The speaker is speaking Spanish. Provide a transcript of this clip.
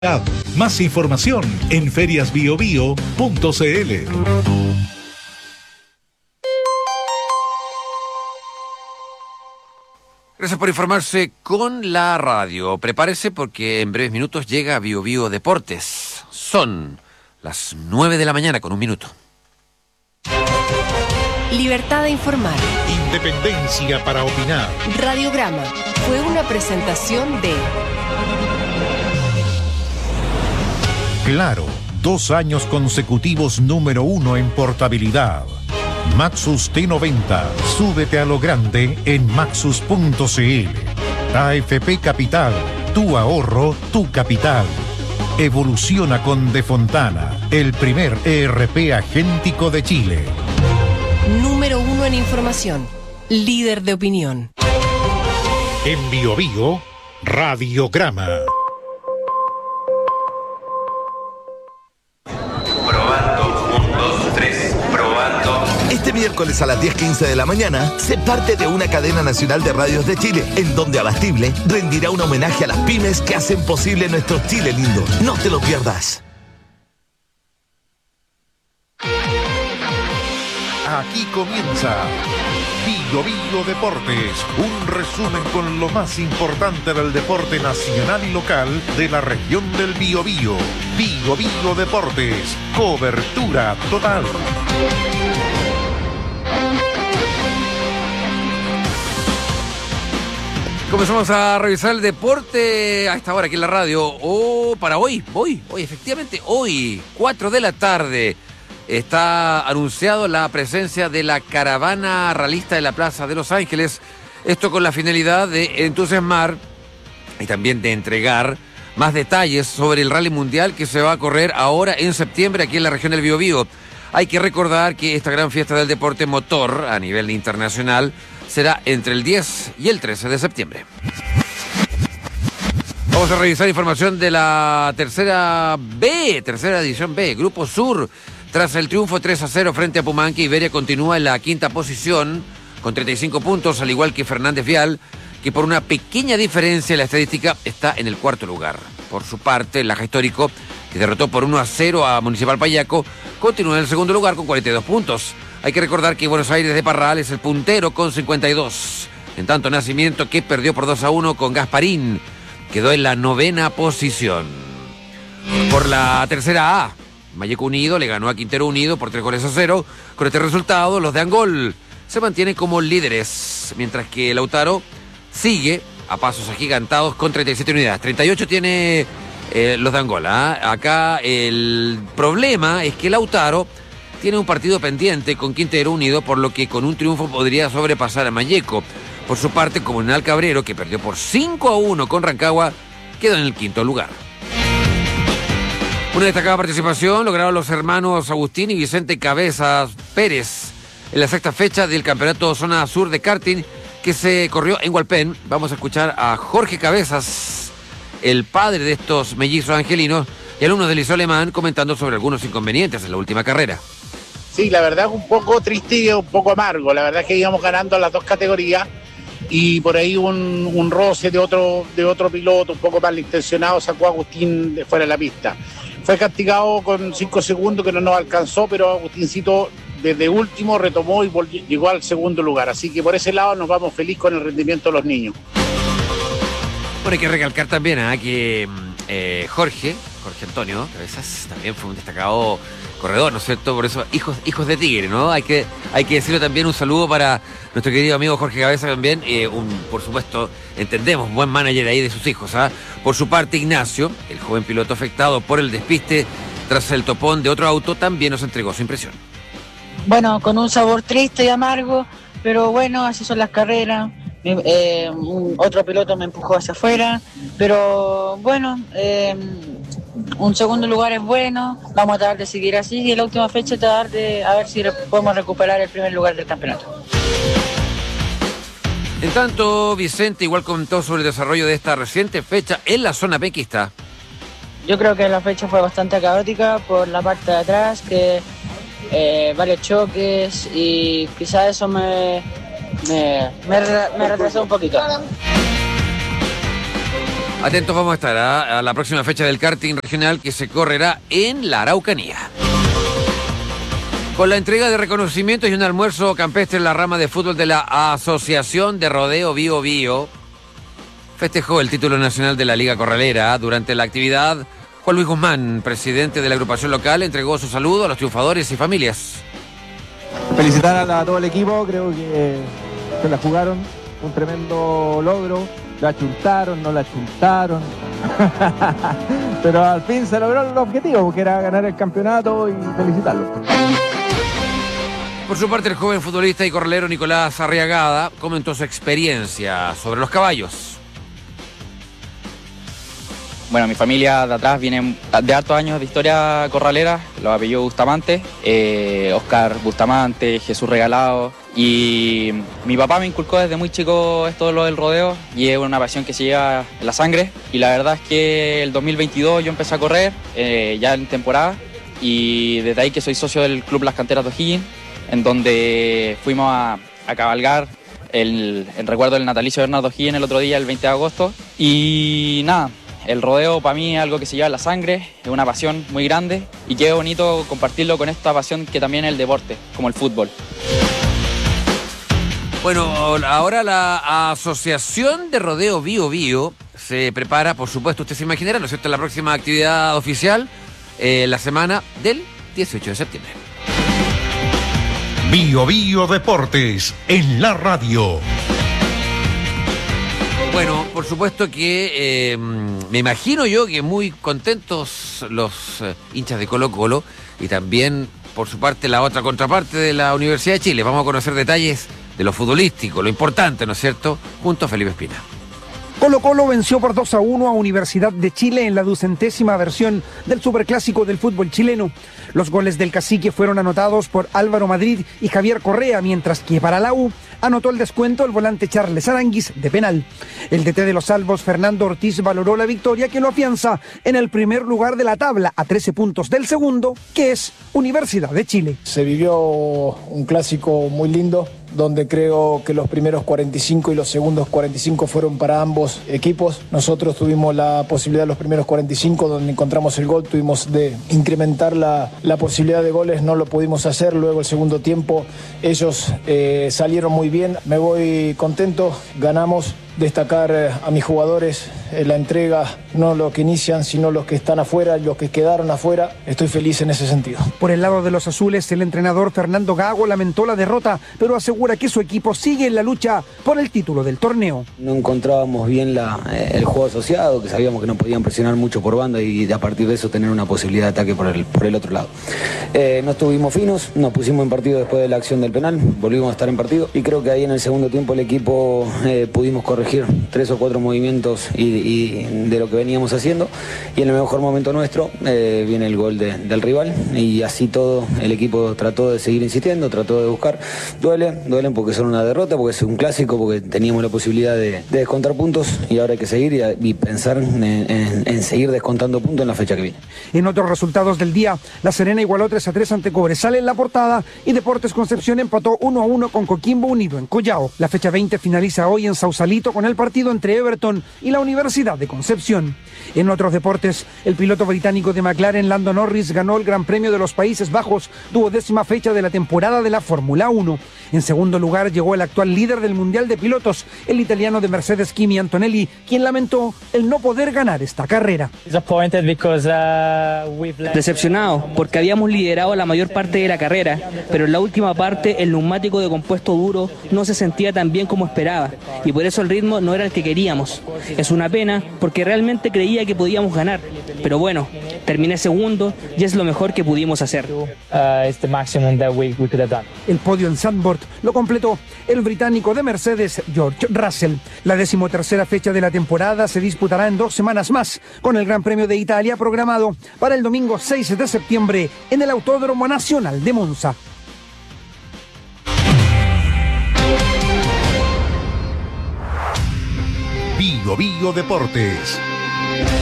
Más información en feriasbiobio.cl. Gracias por informarse con la radio. Prepárese porque en breves minutos llega Bio Bio Deportes. Son las 9 de la mañana con 1 minuto. Libertad de informar. Independencia para opinar. Radiograma fue una presentación de... Claro, 2 años consecutivos número 1 en portabilidad. Maxus T90, súbete a lo grande en maxus.cl. AFP Capital, tu ahorro, tu capital. Evoluciona con De Fontana, el primer ERP agéntico de Chile. Número 1 en información, líder de opinión. En Bio Bio, Radiograma. Este miércoles a las 10:15 de la mañana, sé parte de una cadena nacional de radios de Chile, en donde Abastible rendirá un homenaje a las pymes que hacen posible nuestro Chile lindo. No te lo pierdas. Aquí comienza Bio Bio Deportes, un resumen con lo más importante del deporte nacional y local de la región del Biobío. Bio Bio Deportes, cobertura total. Comenzamos a revisar el deporte a esta hora aquí en la radio. Para hoy, efectivamente, hoy, 4 de la tarde, está anunciado la presencia de la caravana ralista de la Plaza de Los Ángeles. Esto con la finalidad de entusiasmar y también de entregar más detalles sobre el Rally Mundial que se va a correr ahora en septiembre aquí en la región del Biobío. Hay que recordar que esta gran fiesta del deporte motor a nivel internacional será entre el 10 y el 13 de septiembre. Vamos a revisar información de la tercera edición B, Grupo Sur. Tras el triunfo 3-0 frente a Pumanque, Iberia continúa en la quinta posición con 35 puntos, al igual que Fernández Vial, que por una pequeña diferencia en la estadística está en el cuarto lugar. Por su parte, Laja Histórico, que derrotó por 1-0 a Municipal Payaco, continúa en el segundo lugar con 42 puntos. Hay que recordar que Buenos Aires de Parral es el puntero con 52. En tanto, Nacimiento, que perdió por 2-1 con Gasparín, quedó en la novena posición. Por la tercera A, Mayeco Unido le ganó a Quintero Unido por 3-0. Con este resultado, los de Angol se mantienen como líderes, mientras que Lautaro sigue a pasos agigantados con 37 unidades. 38 tiene los de Angola. Acá el problema es que Lautaro tiene un partido pendiente con Quintero Unido, por lo que con un triunfo podría sobrepasar a Mayeco. Por su parte, Comunal Cabrero, que perdió por 5-1 con Rancagua, quedó en el quinto lugar. Una destacada participación lograron los hermanos Agustín y Vicente Cabezas Pérez en la sexta fecha del campeonato Zona Sur de karting que se corrió en Hualpén. Vamos a escuchar a Jorge Cabezas, el padre de estos mellizos angelinos y alumnos del Liceo Alemán, comentando sobre algunos inconvenientes en la última carrera. Sí, la verdad es un poco triste y un poco amargo. La verdad es que íbamos ganando las dos categorías y por ahí un roce de otro piloto un poco malintencionado sacó a Agustín de fuera de la pista. Fue castigado con 5 segundos que no nos alcanzó, pero Agustincito desde último retomó y llegó al segundo lugar. Así que por ese lado nos vamos feliz con el rendimiento de los niños. Bueno, hay que recalcar también que Jorge Antonio Cabezas también fue un destacado corredor, ¿no es cierto? Por eso, hijos de tigre, ¿no? Hay que decirlo también, un saludo para nuestro querido amigo Jorge Cabezas también, por supuesto, entendemos, buen manager ahí de sus hijos, ¿ah? Por su parte, Ignacio, el joven piloto afectado por el despiste tras el topón de otro auto, también nos entregó su impresión. Bueno, con un sabor triste y amargo, pero bueno, así son las carreras. Otro piloto me empujó hacia afuera, pero bueno, un segundo lugar es bueno, vamos a tratar de seguir así y en la última fecha tratar de a ver si podemos recuperar el primer lugar del campeonato. En tanto, Vicente igual comentó sobre el desarrollo de esta reciente fecha en la zona penquista. Yo creo que la fecha fue bastante caótica por la parte de atrás, que varios choques y quizás eso me retrasó un poquito. Atentos vamos a estar a la próxima fecha del karting regional que se correrá en la Araucanía. Con la entrega de reconocimientos y un almuerzo campestre en la rama de fútbol de la Asociación de Rodeo Bío Bío, festejó el título nacional de la Liga Corralera. Durante la actividad, Juan Luis Guzmán, presidente de la agrupación local, entregó su saludo a los triunfadores y familias. Felicitar a todo el equipo, creo que se la jugaron, un tremendo logro, la chuntaron, no la chuntaron, pero al fin se logró el objetivo, que era ganar el campeonato y felicitarlos. Por su parte, el joven futbolista y corralero Nicolás Arriagada comentó su experiencia sobre los caballos. Bueno, mi familia de atrás viene de hartos años de historia corralera, los apellidos Bustamante, Oscar Bustamante, Jesús Regalado, y mi papá me inculcó desde muy chico esto lo del rodeo y es una pasión que se lleva en la sangre, y la verdad es que el 2022 yo empecé a correr ya en temporada, y desde ahí que soy socio del Club Las Canteras de O'Higgins, en donde fuimos a cabalgar el recuerdo del natalicio de Bernardo O'Higgins el otro día, el 20 de agosto, y nada. El rodeo para mí es algo que se lleva en la sangre, es una pasión muy grande y qué bonito compartirlo con esta pasión que también es el deporte, como el fútbol. Bueno, ahora la Asociación de Rodeo Bío Bío se prepara, por supuesto, usted se imaginará, ¿no es cierto?, la próxima actividad oficial, la semana del 18 de septiembre. Bío Bío Deportes en la radio. Bueno, por supuesto que me imagino yo que muy contentos los hinchas de Colo-Colo y también, por su parte, la otra contraparte de la Universidad de Chile. Vamos a conocer detalles de lo futbolístico, lo importante, ¿no es cierto?, junto a Felipe Espina. Colo-Colo venció por 2-1 a Universidad de Chile en la 200ª versión del Superclásico del fútbol chileno. Los goles del Cacique fueron anotados por Álvaro Madrid y Javier Correa, mientras que para la U anotó el descuento el volante Charles Aranguis de penal. El DT de los Salvos, Fernando Ortiz, valoró la victoria que lo afianza en el primer lugar de la tabla a 13 puntos del segundo, que es Universidad de Chile. Se vivió un clásico muy lindo, donde creo que los primeros 45 y los segundos 45 fueron para ambos equipos. Nosotros tuvimos la posibilidad de los primeros 45, donde encontramos el gol, tuvimos de incrementar la posibilidad de goles, no lo pudimos hacer. Luego el segundo tiempo ellos salieron muy bien, me voy contento, ganamos. Destacar a mis jugadores la entrega, no los que inician, sino los que están afuera, los que quedaron afuera. Estoy feliz en ese sentido. Por el lado de los azules, el entrenador Fernando Gago lamentó la derrota, pero asegura que su equipo sigue en la lucha por el título del torneo. No encontrábamos bien el juego asociado, que sabíamos que no podían presionar mucho por banda y a partir de eso tener una posibilidad de ataque por el otro lado. No estuvimos finos, nos pusimos en partido después de la acción del penal, volvimos a estar en partido y creo que ahí en el segundo tiempo el equipo pudimos corregir 3 o 4 movimientos y de lo que veníamos haciendo, y en el mejor momento nuestro viene el gol del rival, y así todo el equipo trató de seguir insistiendo, trató de buscar. Duelen porque son una derrota, porque es un clásico, porque teníamos la posibilidad de descontar puntos y ahora hay que seguir y pensar en seguir descontando puntos en la fecha que viene. En otros resultados del día, La Serena igualó 3-3 ante Cobresal en la portada y Deportes Concepción empató 1-1 con Coquimbo Unido en Collao. La fecha 20 finaliza hoy en Sausalito con el partido entre Everton y la Universidad de Concepción. En otros deportes, el piloto británico de McLaren, Lando Norris, ganó el Gran Premio de los Países Bajos, 12ª fecha de la temporada de la Fórmula 1. En segundo lugar llegó el actual líder del Mundial de Pilotos, el italiano de Mercedes Kimi Antonelli, quien lamentó el no poder ganar esta carrera. Decepcionado, porque habíamos liderado la mayor parte de la carrera, pero en la última parte el neumático de compuesto duro no se sentía tan bien como esperaba, y por eso el ritmo no era el que queríamos. Es una pena, porque realmente creía que podíamos ganar, pero bueno, terminé segundo y es lo mejor que pudimos hacer. El podio en Zandvoort lo completó el británico de Mercedes, George Russell. La 13ª fecha de la temporada se disputará en 2 semanas más, con el Gran Premio de Italia programado para el domingo 6 de septiembre en el Autódromo Nacional de Monza. Bío Bío Deportes.